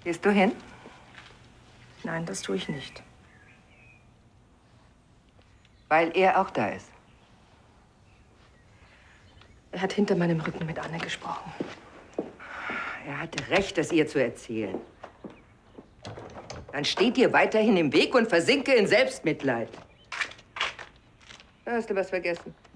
Gehst du hin? Nein, das tue ich nicht. Weil er auch da ist. Er hat hinter meinem Rücken mit Anne gesprochen. Er hatte recht, das ihr zu erzählen. Dann steht ihr weiterhin im Weg und versinke in Selbstmitleid. Da hast du was vergessen.